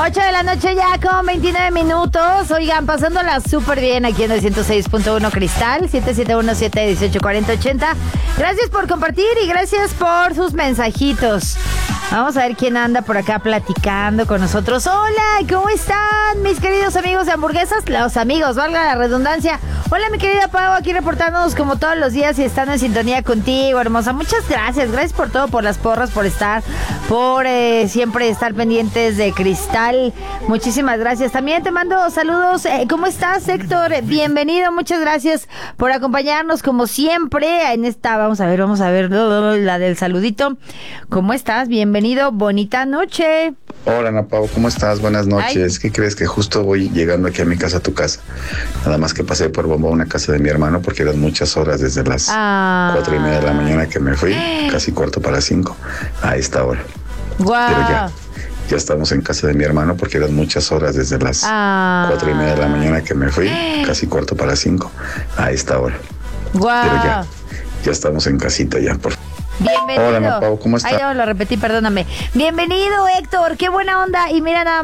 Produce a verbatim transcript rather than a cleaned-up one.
ocho de la noche ya con veintinueve minutos. Oigan, pasándola súper bien aquí en el ciento seis punto uno Cristal, siete siete uno siete uno ocho cuatro cero ocho cero. Gracias por compartir y gracias por sus mensajitos. Vamos a ver quién anda por acá platicando con nosotros. Hola, ¿cómo están mis queridos amigos de hamburguesas? Los amigos, valga la redundancia. Hola, mi querida Pau, aquí reportándonos como todos los días y estando en sintonía contigo, hermosa. Muchas gracias, gracias por todo, por las porras, por estar, por eh, siempre estar pendientes de Cristal. Muchísimas gracias. También te mando saludos. Eh, ¿Cómo estás, Héctor? Bienvenido, muchas gracias por acompañarnos como siempre en esta, vamos a ver, vamos a ver la del saludito. ¿Cómo estás? Bienvenido, bonita noche. Hola, Ana Pau, ¿cómo estás? Buenas noches. Ay. ¿Qué crees? Que justo voy llegando aquí a mi casa, a tu casa. Nada más que pasé por Bomba, una casa de mi hermano, porque eran muchas horas desde las ah. cuatro y media de la mañana que me fui, casi cuarto para cinco, a esta hora. Wow. Pero ya, ya estamos en casa de mi hermano, porque eran muchas horas desde las ah. cuatro y media de la mañana que me fui, casi cuarto para cinco, a esta hora. Wow. Pero ya, ya estamos en casita ya, por Bienvenido. Hola, Ana Pau, ¿cómo estás? Ay, yo lo repetí, perdóname. Bienvenido, Héctor, qué buena onda. Y mira nada